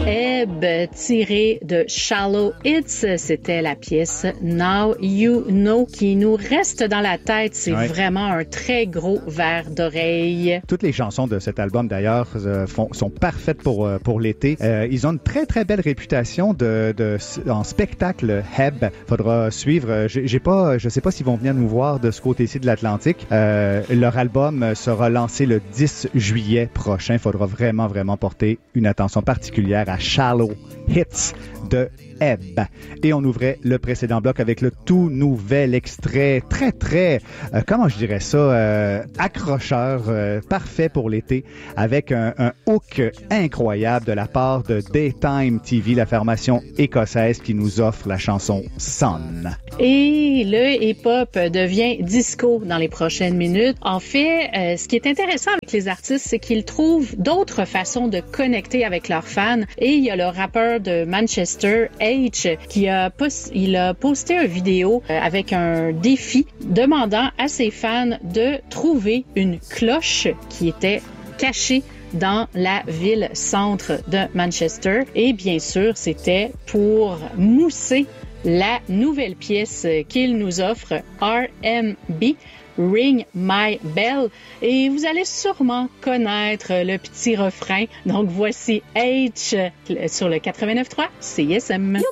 Ebb, tiré de Shallow Hits. C'était la pièce Now You Know qui nous reste dans la tête. C'est vraiment un très gros verre d'oreille. Toutes les chansons de cet album, d'ailleurs, sont parfaites pour l'été. Ils ont une très, très belle réputation en spectacle Ebb. Faudra suivre. Je sais pas s'ils vont venir nous voir de ce côté-ci de l'Atlantique. Leur album sera lancé le 10 juillet prochain. Faudra vraiment, vraiment porter une attention particulière à Shallow Hits de Ebb. Et on ouvrait le précédent bloc avec le tout nouvel extrait, très, très, comment je dirais ça, accrocheur, parfait pour l'été, avec un hook incroyable de la part de Daytime TV, la formation écossaise qui nous offre la chanson Sun. Et le hip-hop devient disco dans les prochaines minutes. En fait, ce qui est intéressant avec les artistes, c'est qu'ils trouvent d'autres façons de connecter avec leurs fans. Et il y a le rappeur de Manchester, H, qui a posté une vidéo avec un défi demandant à ses fans de trouver une cloche qui était cachée dans la ville-centre de Manchester. Et bien sûr, c'était pour mousser la nouvelle pièce qu'il nous offre, R&B, Ring My Bell. Et vous allez sûrement connaître le petit refrain. Donc voici H sur le 89.3 CISM.